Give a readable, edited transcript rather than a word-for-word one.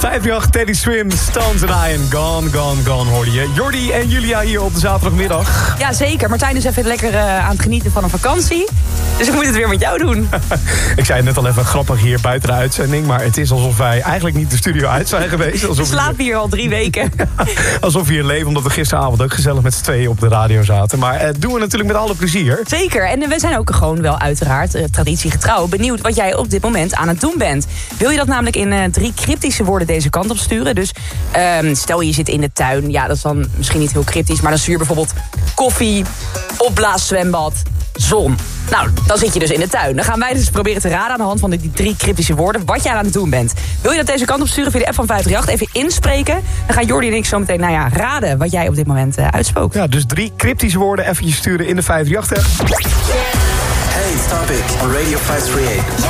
538, Teddy Swims, Stones and I en Gone, Gone, Gone hoorde je. Jordi en Julia hier op de zaterdagmiddag. Ja, zeker. Martijn is even lekker aan het genieten van een vakantie. Dus ik moet het weer met jou doen. Ik zei het net al even grappig hier buiten de uitzending, maar het is alsof wij eigenlijk niet de studio uit zijn geweest. We slapen hier al 3 weken. Alsof we hier leven, omdat we gisteravond ook gezellig met z'n tweeën op de radio zaten. Maar doen we natuurlijk met alle plezier. Zeker. En we zijn ook gewoon wel uiteraard traditiegetrouw benieuwd wat jij op dit moment aan het doen bent. Wil je dat namelijk in 3 cryptische woorden deze kant op sturen? Dus stel je zit in de tuin. Ja, dat is dan misschien niet heel cryptisch, maar dan stuur je bijvoorbeeld koffie, opblaaszwembad, zon. Nou, dan zit je dus in de tuin. Dan gaan wij dus proberen te raden aan de hand van die 3 cryptische woorden wat jij aan het doen bent. Wil je dat deze kant op sturen via de app van 538? Even inspreken. Dan gaan Jordi en ik zo meteen raden wat jij op dit moment uitspookt. Ja, dus 3 cryptische woorden eventjes sturen in de 538. Hey, stop it. On Radio 538.